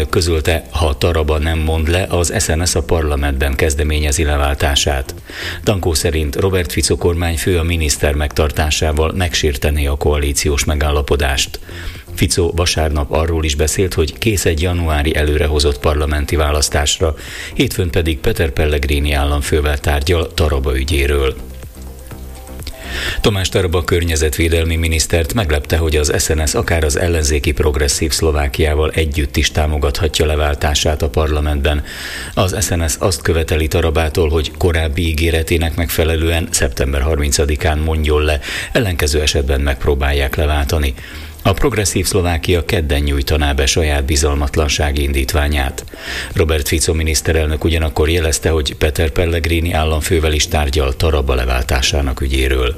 miniszterelnök közölte, ha Taraba nem mond le, az SNS a parlamentben kezdeményezi leváltását. Dankó szerint Robert Fico kormányfő a miniszter megtartásával megsértené a koalíciós megállapodást. Fico vasárnap arról is beszélt, hogy kész egy januári előrehozott parlamenti választásra, hétfőn pedig Peter Pellegrini államfővel tárgyal Taraba ügyéről. Tamás Taraba környezetvédelmi minisztert meglepte, hogy az SNS akár az ellenzéki Progresszív Szlovákiával együtt is támogathatja leváltását a parlamentben. Az SNS azt követeli Tarabától, hogy korábbi ígéretének megfelelően szeptember 30-án mondjon le, ellenkező esetben megpróbálják leváltani. A Progresszív Szlovákia kedden nyújtaná be saját bizalmatlansági indítványát. Robert Fico miniszterelnök ugyanakkor jelezte, hogy Peter Pellegrini államfővel is tárgyal Taraba leváltásának ügyéről.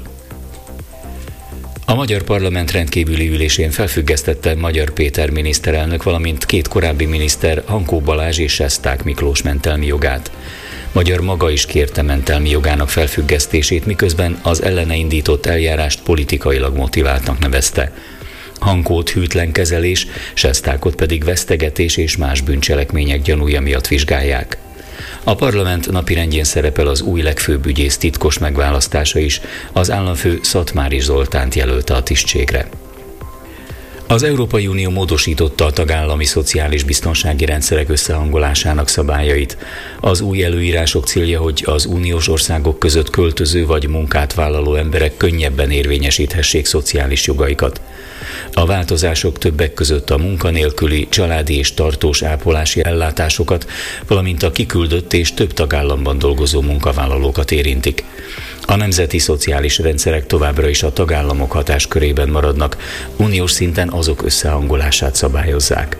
A magyar parlament rendkívüli ülésén felfüggesztette Magyar Péter miniszterelnök, valamint két korábbi miniszter, Hankó Balázs és Sesták Miklós mentelmi jogát. Magyar maga is kérte mentelmi jogának felfüggesztését, miközben az ellene indított eljárást politikailag motiváltnak nevezte. Hankót hűtlen kezelés, Sestákot pedig vesztegetés és más bűncselekmények gyanúja miatt vizsgálják. A parlament napirendjén szerepel az új legfőbb ügyész titkos megválasztása is, az államfő Szatmári Zoltánt jelölte a tisztségre. Az Európai Unió módosította a tagállami szociális biztonsági rendszerek összehangolásának szabályait. Az új előírások célja, hogy az uniós országok között költöző vagy munkát vállaló emberek könnyebben érvényesíthessék szociális jogaikat. A változások többek között a munkanélküli, családi és tartós ápolási ellátásokat, valamint a kiküldött és több tagállamban dolgozó munkavállalókat érintik. A nemzeti szociális rendszerek továbbra is a tagállamok hatáskörében maradnak, uniós szinten azok összehangolását szabályozzák.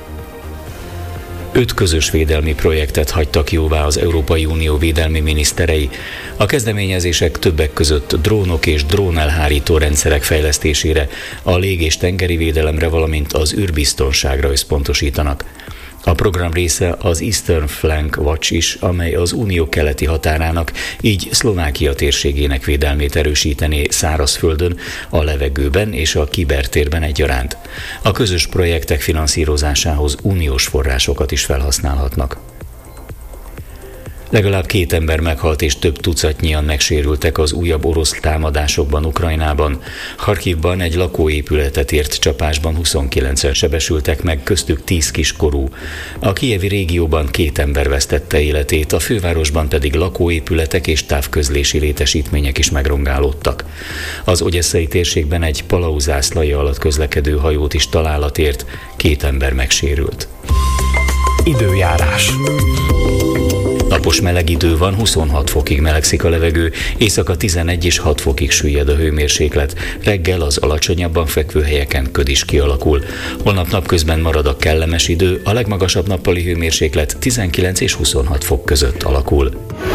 5 közös védelmi projektet hagytak jóvá az Európai Unió védelmi miniszterei. A kezdeményezések többek között drónok és drónelhárító rendszerek fejlesztésére, a lég- és tengeri védelemre, valamint az űrbiztonságra összpontosítanak. A program része az Eastern Flank Watch is, amely az unió keleti határának, így Szlovákia térségének védelmét erősítené szárazföldön, a levegőben és a kibertérben egyaránt. A közös projektek finanszírozásához uniós forrásokat is felhasználhatnak. Legalább 2 ember meghalt és több tucatnyian megsérültek az újabb orosz támadásokban Ukrajnában. Kharkivban egy lakóépületet ért csapásban 29-en sebesültek meg, köztük 10 kiskorú. A kijevi régióban 2 ember vesztette életét, a fővárosban pedig lakóépületek és távközlési létesítmények is megrongálódtak. Az odyesszai térségben egy Palau zászlaja alatt közlekedő hajót is találat ért, 2 ember megsérült. Időjárás. Napos meleg idő van, 26 fokig melegszik a levegő, éjszaka 11 és 6 fokig süllyed a hőmérséklet, reggel az alacsonyabban fekvő helyeken köd is kialakul. Holnap napközben marad a kellemes idő, a legmagasabb nappali hőmérséklet 19 és 26 fok között alakul.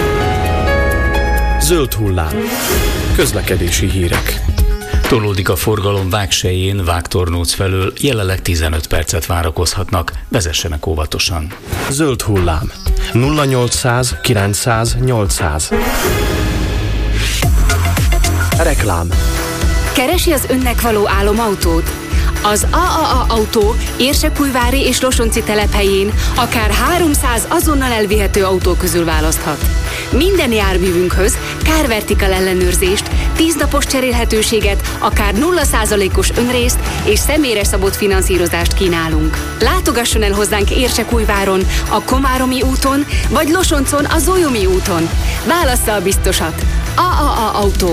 Zöld hullám. Közlekedési hírek. Tolódik a forgalom Vágselyén, Vágtornóc felől, jelenleg 15 percet várakozhatnak, vezessenek óvatosan. Zöld hullám. 0800 900 800. Reklám. Keresi az önnek való álomautót? Az AAA Autó Érsekújvári és Losonci telephelyén akár 300 azonnal elvihető autó közül választhat. Minden járművünkhöz Car-Vertical ellenőrzést, 10 napos cserélhetőséget, akár 0%-os önrészt és személyre szabott finanszírozást kínálunk. Látogasson el hozzánk Érsekújváron, a Komáromi úton, vagy Losoncon a Zolyomi úton. Válassza a biztosat. AAA Autó.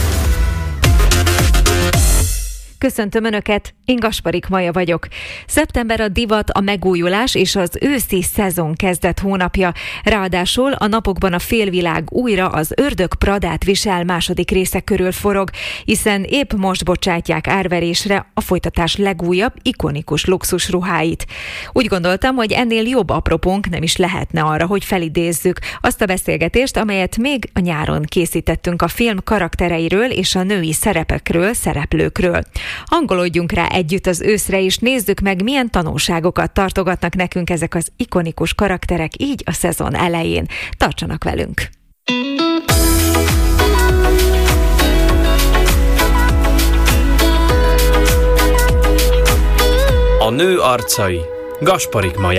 Köszöntöm Önöket, én Gasparik Maja vagyok. Szeptember a divat, a megújulás és az őszi szezon kezdett hónapja. Ráadásul a napokban a félvilág újra az Ördög Pradát visel második része körül forog, hiszen épp most bocsátják árverésre a folytatás legújabb, ikonikus luxusruháit. Úgy gondoltam, hogy ennél jobb apropónk nem is lehetne arra, hogy felidézzük azt a beszélgetést, amelyet még a nyáron készítettünk a film karaktereiről és a női szerepekről, szereplőkről. Hangolódjunk rá együtt az őszre, és nézzük meg, milyen tanulságokat tartogatnak nekünk ezek az ikonikus karakterek így a szezon elején. Tartsanak velünk! A nő arcai. Gasparik Maja.